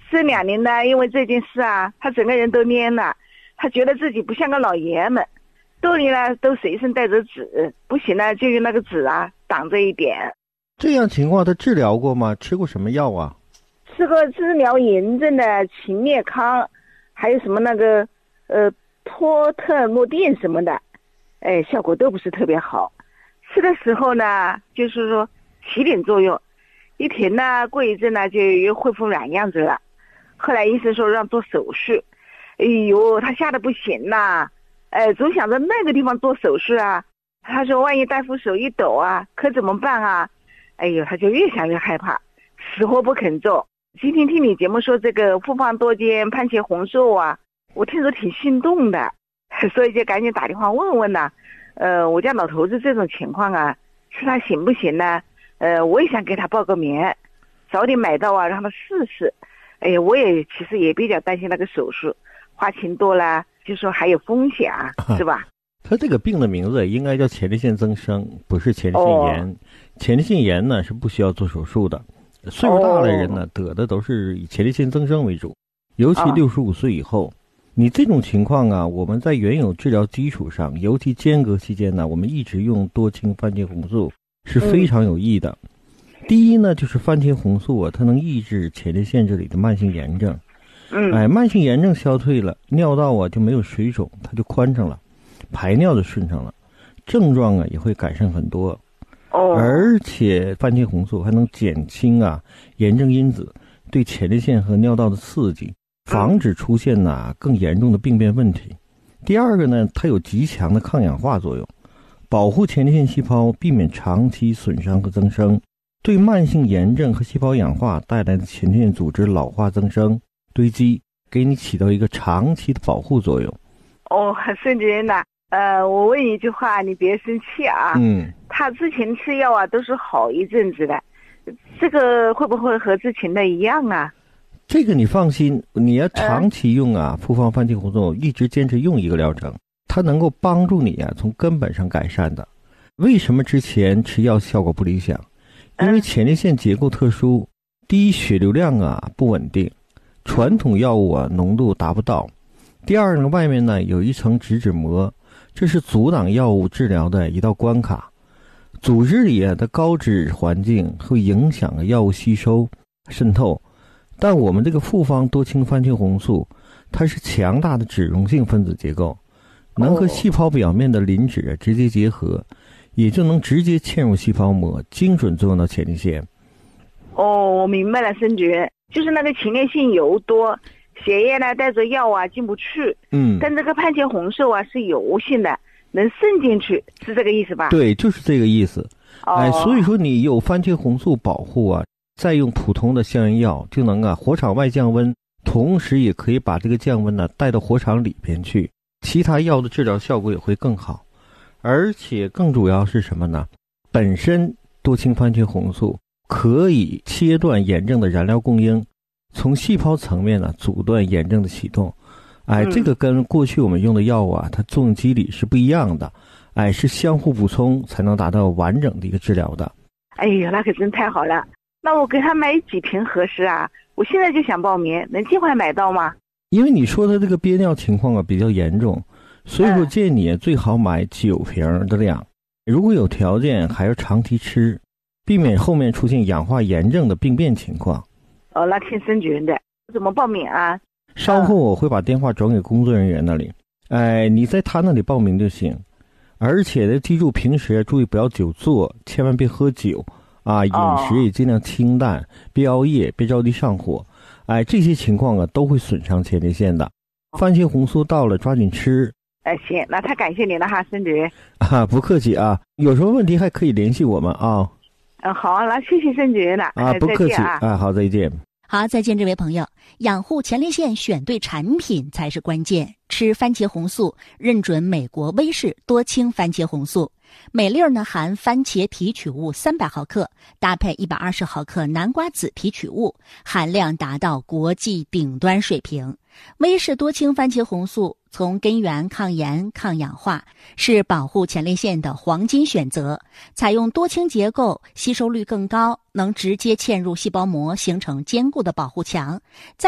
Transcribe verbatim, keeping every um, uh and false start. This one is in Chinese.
这两年呢，因为这件事啊，他整个人都蔫了，他觉得自己不像个老爷们，兜里呢都随身带着纸，不行呢就用那个纸啊挡着一点。 这样情况他治疗过吗？吃过什么药啊？ 吃过治疗炎症的秦烈康，还有什么那个呃托特诺定什么的，哎，效果都不是特别好。吃的时候呢，就是说起点作用，一停呢，过一阵呢就又恢复原样子了。后来医生说让做手术，哎呦，他吓得不行呐，哎，总想着那个地方做手术啊。他说万一大夫手一抖啊，可怎么办啊？哎呦，他就越想越害怕，死活不肯做。今天听你节目说这个复方多煎番茄红素啊，我听着挺心动的，所以就赶紧打电话问问呐。呃，我家老头子这种情况啊，是他行不行呢？呃，我也想给他报个名，早点买到啊，让他试试。哎呀，我也其实也比较担心那个手术，花钱多了，就说还有风险啊，是吧？ 他这个病的名字应该叫前列腺增生，不是前列腺炎。哦、前列腺炎呢是不需要做手术的，岁数大的人呢、哦、得的都是以前列腺增生为主，尤其六十五岁以后。哦、你这种情况啊，我们在原有治疗基础上，尤其间隔期间呢，我们一直用多氢番茄红素是非常有益的。嗯、第一呢，就是番茄红素啊，它能抑制前列腺这里的慢性炎症。 嗯， 哎，慢性炎症消退了，尿道啊就没有水肿，它就宽敞了，排尿就顺畅了，症状啊也会改善很多。 哦， 而且番茄红素还能减轻啊炎症因子对前列腺和尿道的刺激，防止出现呐、啊、更严重的病变问题。第二个呢，它有极强的抗氧化作用，保护前列腺细胞，避免长期损伤和增生，对慢性炎症和细胞氧化带来的前列腺组织老化增生堆积，给你起到一个长期的保护作用。 哦，孙主任呐，呃，我问你一句话，你别生气啊。 嗯， 他之前吃药啊都是好一阵子的，这个会不会和之前的一样啊？ 这个你放心，你要长期用啊，复方番茄红素，一直坚持用一个疗程，它能够帮助你啊从根本上改善的。为什么之前吃药效果不理想？因为前列腺结构特殊，第一血流量啊不稳定，传统药物啊浓度达不到。第二呢，外面呢有一层脂质膜，这是阻挡药物治疗的一道关卡。组织里啊的高脂环境会影响了药物吸收渗透。但我们这个复方多氢番茄红素，它是强大的脂溶性分子结构，能和细胞表面的磷脂直接结合，也就能直接嵌入细胞膜，精准作用到前列腺。 哦，我明白了，孙主任，就是那个前列腺油多，血液呢带着药啊进不去。 嗯， 但这个番茄红素啊是油性的，能渗进去，是这个意思吧？ 对，就是这个意思。 哦、 哎，所以说你有番茄红素保护啊，再用普通的消炎药就能啊火场外降温，同时也可以把这个降温呢带到火场里边去，其他药的治疗效果也会更好。而且更主要是什么呢？本身多氢番茄红素可以切断炎症的燃料供应，从细胞层面呢阻断炎症的启动。哎，这个跟过去我们用的药物啊，它作用机理是不一样的。哎，是相互补充才能达到完整的一个治疗的。 哎呀，那可真太好了。那我给他买几瓶合适啊？我现在就想报名，能尽快买到吗？ 因为你说的这个憋尿情况啊比较严重，所以说建议你最好买九瓶的量。如果有条件还要长期吃，避免后面出现氧化炎症的病变情况。 哦，那听孙主任的。怎么报名啊？ 稍后我会把电话转给工作人员那里。哎，你在他那里报名就行。而且呢，记住平时注意不要久坐，千万别喝酒啊，饮食也尽量清淡，别熬夜，别着急上火。哎，这些情况啊都会损伤前列腺的。番茄红素到了，抓紧吃。 哎，行，那太感谢您了哈，孙主任。 啊，不客气啊，有什么问题还可以联系我们啊。 嗯，好，那谢谢孙主任了。 啊，不客气啊， 啊，好，再见。 好，再见，这位朋友。养护前列腺选对产品才是关键。吃番茄红素，认准美国威士多氢番茄红素。每粒呢含番茄提取物三百毫克，搭配一百二十毫克南瓜籽提取物，含量达到国际顶端水平。威士多氢番茄红素从根源抗炎、抗氧化，是保护前列腺的黄金选择。采用多氢结构，吸收率更高，能直接嵌入细胞膜，形成坚固的保护墙。在